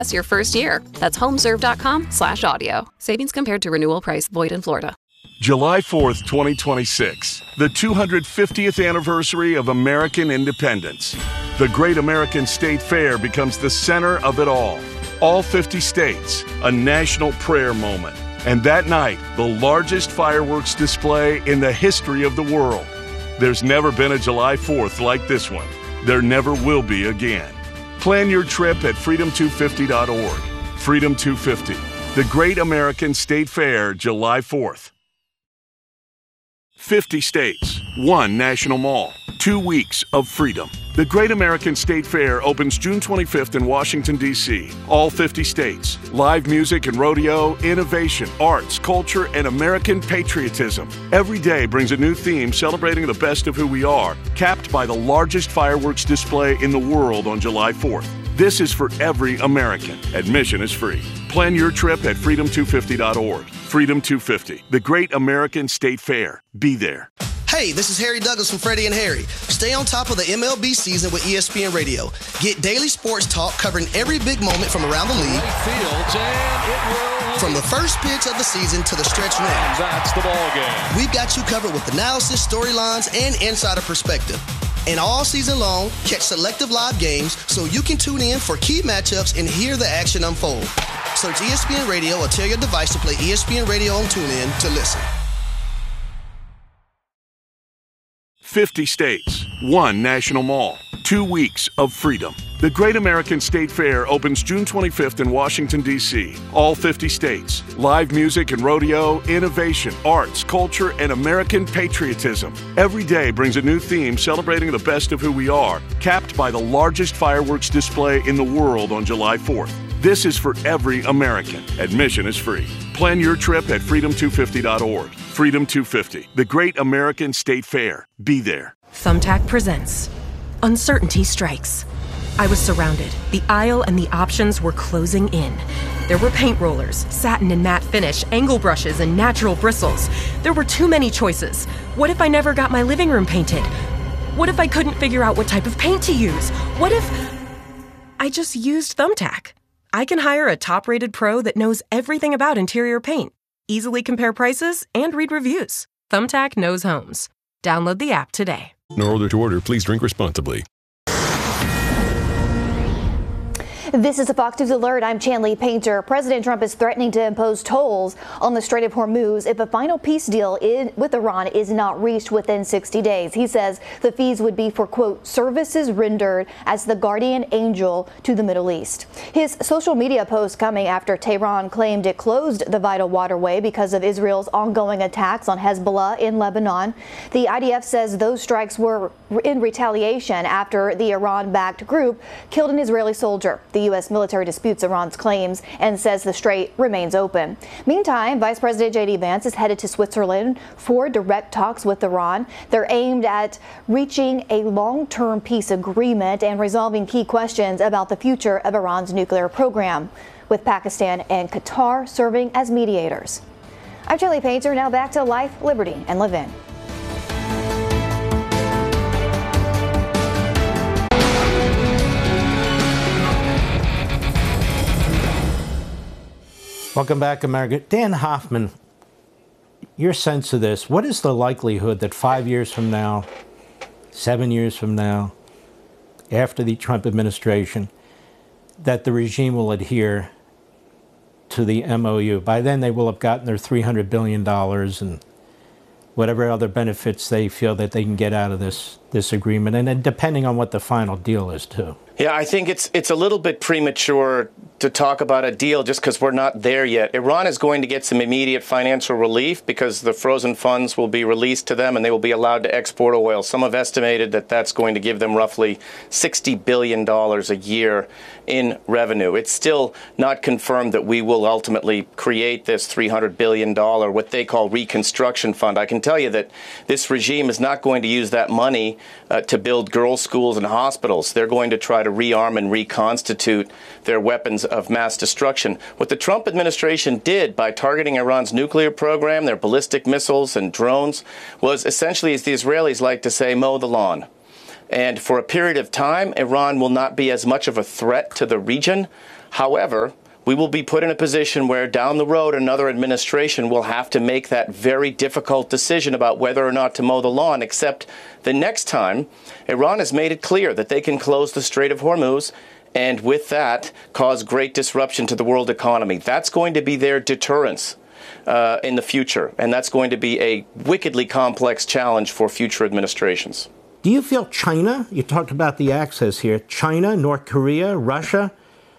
That's your first year. That's homeserve.com/audio. Savings compared to renewal price. Void in Florida. July 4th, 2026, the 250th anniversary of American independence. The Great American State Fair becomes the center of it all. All 50 states, a national prayer moment. And that night, the largest fireworks display in the history of the world. There's never been a July 4th like this one. There never will be again. Plan your trip at freedom250.org. Freedom 250, the Great American State Fair, July 4th. 50 states, one national mall, 2 weeks of freedom. The Great American State Fair opens June 25th in Washington, D.C. All 50 states. Live music and rodeo, innovation, arts, culture, and American patriotism. Every day brings a new theme celebrating the best of who we are, capped by the largest fireworks display in the world on July 4th. This is for every American. Admission is free. Plan your trip at freedom250.org. Freedom 250, the Great American State Fair. Be there. Hey, this is Harry Douglas from Freddie and Harry. Stay on top of the MLB season with ESPN Radio. Get daily sports talk covering every big moment from around the league. From the first pitch of the season to the stretch run. That's the ball game. We've got you covered with analysis, storylines, and insider perspective. And all season long, catch selective live games so you can tune in for key matchups and hear the action unfold. Search ESPN Radio or tell your device to play ESPN Radio on TuneIn to listen. 50 states, one national mall, 2 weeks of freedom. The Great American State Fair opens June 25th in Washington, D.C. All 50 states. Live music and rodeo, innovation, arts, culture, and American patriotism. Every day brings a new theme celebrating the best of who we are, capped by the largest fireworks display in the world on July 4th. This is for every American. Admission is free. Plan your trip at freedom250.org. Freedom 250, the Great American State Fair. Be there. Thumbtack presents Uncertainty Strikes. I was surrounded. The aisle and the options were closing in. There were paint rollers, satin and matte finish, angle brushes, and natural bristles. There were too many choices. What if I never got my living room painted? What if I couldn't figure out what type of paint to use? What if I just used Thumbtack? I can hire a top-rated pro that knows everything about interior paint, easily compare prices, and read reviews. Thumbtack knows homes. Download the app today. In order to order, please drink responsibly. This is a Fox News Alert. I'm Chanley Painter. President Trump is threatening to impose tolls on the Strait of Hormuz if a final peace deal with Iran is not reached within 60 days. He says the fees would be for, quote, services rendered as the guardian angel to the Middle East. His social media post coming after Tehran claimed it closed the vital waterway because of Israel's ongoing attacks on Hezbollah in Lebanon. The IDF says those strikes were in retaliation after the Iran-backed group killed an Israeli soldier. The U.S. military disputes Iran's claims and says the strait remains open. Meantime, Vice President J.D. Vance is headed to Switzerland for direct talks with Iran. They're aimed at reaching a long-term peace agreement and resolving key questions about the future of Iran's nuclear program, with Pakistan and Qatar serving as mediators. I'm Shelley Painter. Now back to Life, Liberty, and Levin. Welcome back, America. Dan Hoffman, your sense of this, what is the likelihood that 5 years from now, 7 years from now, after the Trump administration, that the regime will adhere to the MOU? By then, they will have gotten their $300 billion and whatever other benefits they feel that they can get out of this agreement, and then depending on what the final deal is, too. Yeah, I think it's a little bit premature to talk about a deal just because we're not there yet. Iran is going to get some immediate financial relief because the frozen funds will be released to them and they will be allowed to export oil. Some have estimated that that's going to give them roughly $60 billion a year in revenue. It's still not confirmed that we will ultimately create this $300 billion, what they call reconstruction fund. I can tell you that this regime is not going to use that money to build girls' schools and hospitals. They're going to try to rearm and reconstitute their weapons of mass destruction. What the Trump administration did by targeting Iran's nuclear program, their ballistic missiles and drones, was essentially, as the Israelis like to say, mow the lawn. And for a period of time, Iran will not be as much of a threat to the region. However, we will be put in a position where down the road another administration will have to make that very difficult decision about whether or not to mow the lawn, except the next time Iran has made it clear that they can close the Strait of Hormuz and with that cause great disruption to the world economy. That's going to be their deterrence in the future, and that's going to be a wickedly complex challenge for future administrations. Do you feel China, you talked about the access here, China, North Korea, Russia,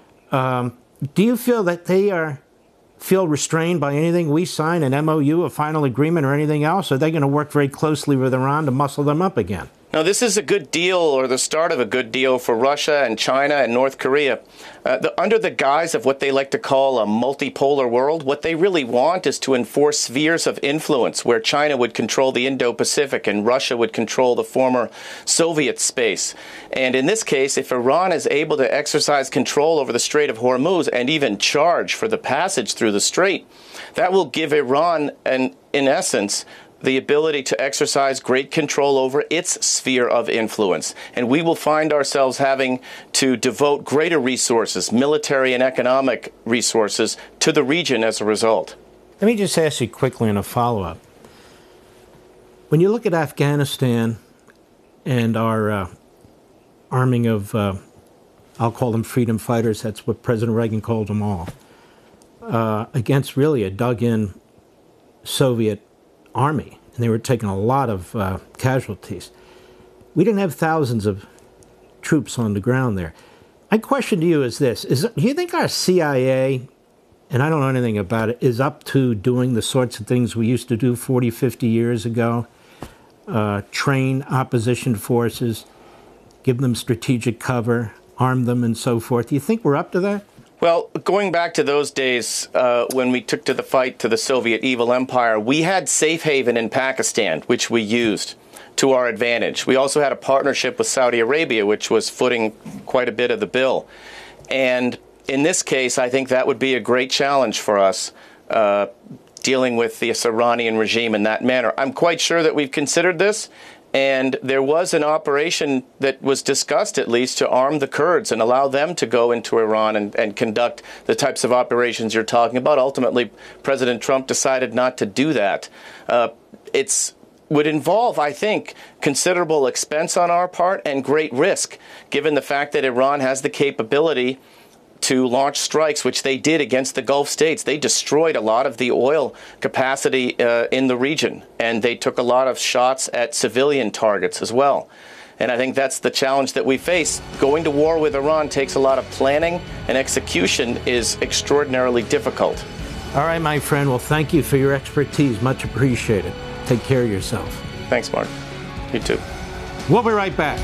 do you feel that they feel restrained by anything we sign, an MOU, a final agreement, or anything else? Or are they going to work very closely with Iran to muscle them up again? Now, this is a good deal, or the start of a good deal for Russia and China and North Korea. Under the guise of what they like to call a multipolar world, what they really want is to enforce spheres of influence where China would control the Indo-Pacific and Russia would control the former Soviet space. And in this case, if Iran is able to exercise control over the Strait of Hormuz and even charge for the passage through the strait, that will give Iran, in essence, the ability to exercise great control over its sphere of influence. And we will find ourselves having to devote greater resources, military and economic resources, to the region as a result. Let me just ask you quickly in a follow-up. When you look at Afghanistan and our arming of, I'll call them freedom fighters, that's what President Reagan called them all, against really a dug-in Soviet army, and they were taking a lot of casualties. We didn't have thousands of troops on the ground there. My question to you is this. Do you think our CIA, and I don't know anything about it, is up to doing the sorts of things we used to do 40, 50 years ago? Train opposition forces, give them strategic cover, arm them, and so forth. Do you think we're up to that? Well, going back to those days when we took to the fight to the Soviet evil empire, we had safe haven in Pakistan, which we used to our advantage. We also had a partnership with Saudi Arabia, which was footing quite a bit of the bill. And in this case, I think that would be a great challenge for us, dealing with the Iranian regime in that manner. I'm quite sure that we've considered this. And there was an operation that was discussed, at least, to arm the Kurds and allow them to go into Iran and conduct the types of operations you're talking about. Ultimately, President Trump decided not to do that. It would involve, I think, considerable expense on our part and great risk, given the fact that Iran has the capability to launch strikes, which they did against the Gulf states. They destroyed a lot of the oil capacity in the region, and they took a lot of shots at civilian targets as well. And I think that's the challenge that we face. Going to war with Iran takes a lot of planning, and execution is extraordinarily difficult. All right, my friend. Well, thank you for your expertise. Much appreciated. Take care of yourself. Thanks, Mark. You too. We'll be right back.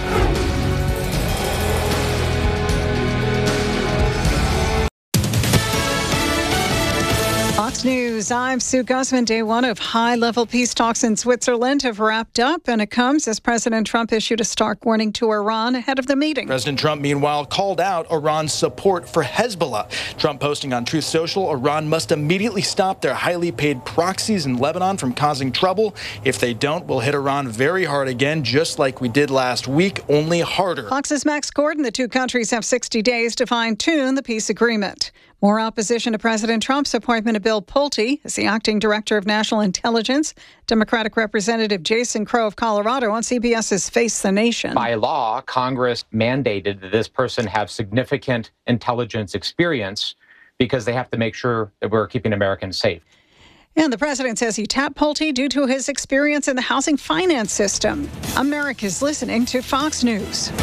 Fox News, I'm Sue Guzman. Day one of high-level peace talks in Switzerland have wrapped up, and it comes as President Trump issued a stark warning to Iran ahead of the meeting. President Trump, meanwhile, called out Iran's support for Hezbollah. Trump posting on Truth Social, Iran must immediately stop their highly paid proxies in Lebanon from causing trouble. If they don't, we'll hit Iran very hard again, just like we did last week, only harder. Fox's Max Gordon. The two countries have 60 days to fine-tune the peace agreement. More opposition to President Trump's appointment of Bill Pulte as the acting director of national intelligence. Democratic Representative Jason Crow of Colorado on CBS's Face the Nation. By law, Congress mandated that this person have significant intelligence experience because they have to make sure that we're keeping Americans safe. And the president says he tapped Pulte due to his experience in the housing finance system. America's listening to Fox News.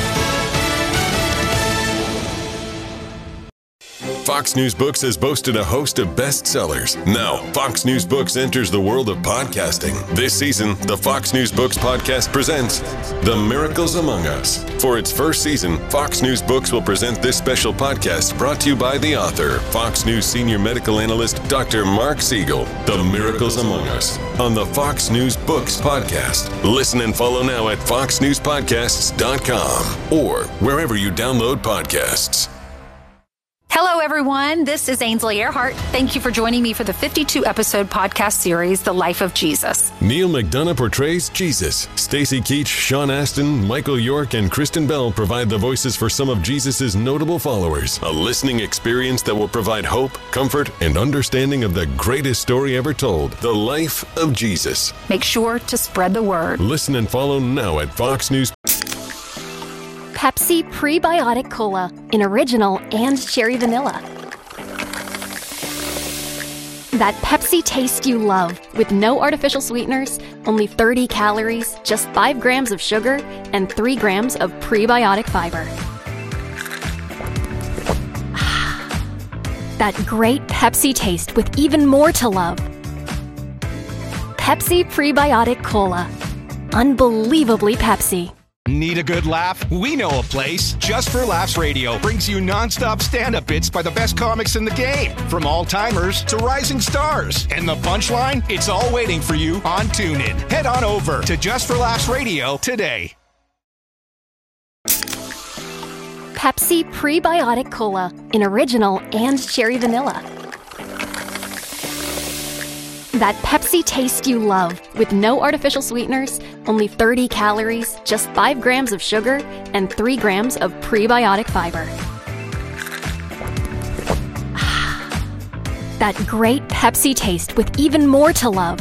Fox News Books has boasted a host of bestsellers. Now, Fox News Books enters the world of podcasting. This season, the Fox News Books podcast presents The Miracles Among Us. For its first season, Fox News Books will present this special podcast brought to you by the author, Fox News senior medical analyst, Dr. Mark Siegel. The Miracles Among Us on the Fox News Books podcast. Listen and follow now at foxnewspodcasts.com or wherever you download podcasts. Hello, everyone. This is Ainsley Earhart. Thank you for joining me for the 52-episode podcast series, The Life of Jesus. Neil McDonough portrays Jesus. Stacey Keach, Sean Astin, Michael York, and Kristen Bell provide the voices for some of Jesus' notable followers. A listening experience that will provide hope, comfort, and understanding of the greatest story ever told, The Life of Jesus. Make sure to spread the word. Listen and follow now at Fox News. Pepsi Prebiotic Cola in original and cherry vanilla. That Pepsi taste you love with no artificial sweeteners, only 30 calories, just 5 grams of sugar, and 3 grams of prebiotic fiber. That great Pepsi taste with even more to love. Pepsi Prebiotic Cola. Unbelievably Pepsi. Need a good laugh? We know a place. Just for Laughs Radio brings you nonstop stand-up bits by the best comics in the game, from all-timers to rising stars. And the punchline? It's all waiting for you on TuneIn. Head on over to Just for Laughs Radio today. Pepsi Prebiotic Cola in original and cherry vanilla. That Pepsi taste you love with no artificial sweeteners, only 30 calories, just 5 grams of sugar, and 3 grams of prebiotic fiber. That great Pepsi taste with even more to love.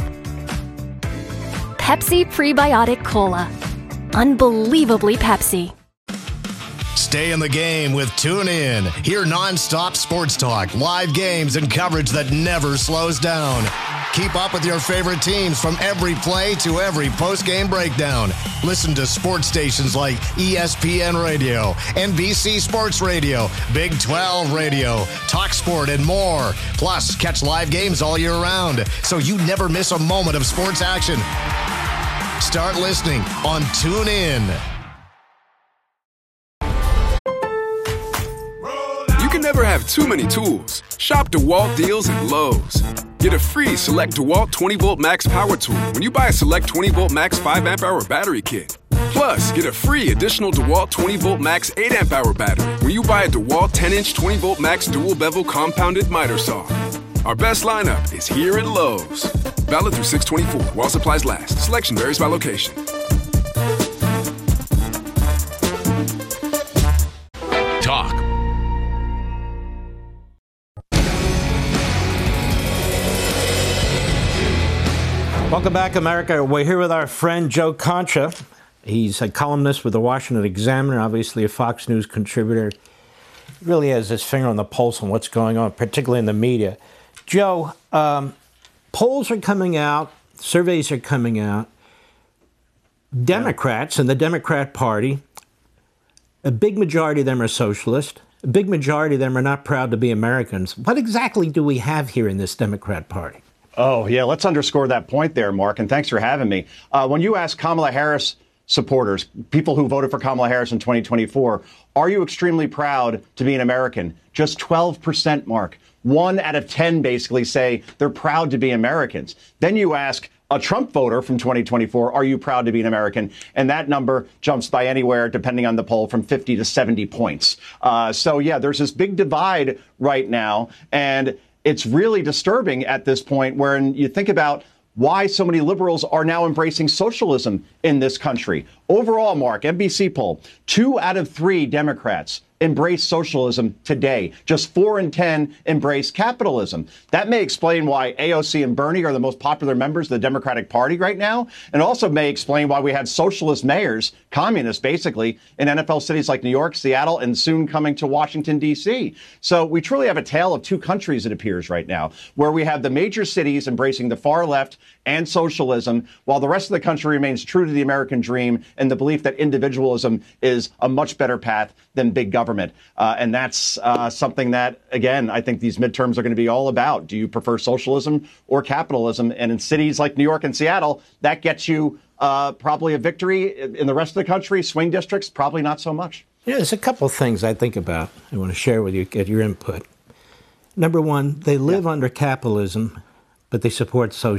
Pepsi Prebiotic Cola. Unbelievably Pepsi. Stay in the game with TuneIn. Hear nonstop sports talk, live games, and coverage that never slows down. Keep up with your favorite teams from every play to every post-game breakdown. Listen to sports stations like ESPN Radio, NBC Sports Radio, Big 12 Radio, TalkSport, and more. Plus, catch live games all year round, so you never miss a moment of sports action. Start listening on TuneIn. You can never have too many tools. Shop DeWalt deals at Lowe's. Get a free Select DeWalt 20-Volt Max Power Tool when you buy a Select 20-Volt Max 5-amp-hour battery kit. Plus, get a free additional DeWalt 20-Volt Max 8-amp-hour battery when you buy a DeWalt 10-inch 20-Volt Max dual-bevel compounded miter saw. Our best lineup is here at Lowe's. Valid through 6/24 while supplies last. Selection varies by location. Talk. Welcome back, America. We're here with our friend Joe Concha. He's a columnist with the Washington Examiner, obviously a Fox News contributor. He really has his finger on the pulse on what's going on, particularly in the media. Joe, polls are coming out, surveys are coming out. Democrats and the Democrat Party, a big majority of them are socialist. A big majority of them are not proud to be Americans. What exactly do we have here in this Democrat Party? Oh, yeah, let's underscore that point there, Mark, and thanks for having me. When you ask Kamala Harris supporters, people who voted for Kamala Harris in 2024, are you extremely proud to be an American? Just 12%, Mark. 1 out of 10 basically say they're proud to be Americans. Then you ask a Trump voter from 2024, are you proud to be an American? And that number jumps by anywhere, depending on the poll, from 50 to 70 points. So, yeah, there's this big divide right now, and it's really disturbing at this point when you think about why so many liberals are now embracing socialism in this country. Overall, Mark, NBC poll, 2 out of 3 Democrats embrace socialism today. Just 4 in 10 embrace capitalism. That may explain why AOC and Bernie are the most popular members of the Democratic Party right now, and also may explain why we had socialist mayors, communists basically, in NFL cities like New York, Seattle, and soon coming to Washington, D.C. So we truly have a tale of 2 countries, it appears right now, where we have the major cities embracing the far left and socialism, while the rest of the country remains true to the American dream and the belief that individualism is a much better path than big government. And that's something that, again, I think these midterms are going to be all about. Do you prefer socialism or capitalism? And in cities like New York and Seattle, that gets you probably a victory. In the rest of the country, swing districts, probably not so much. Yeah, there's a couple of things I think about I want to share with you, get your input. Number one, they live under capitalism, but they support socialism.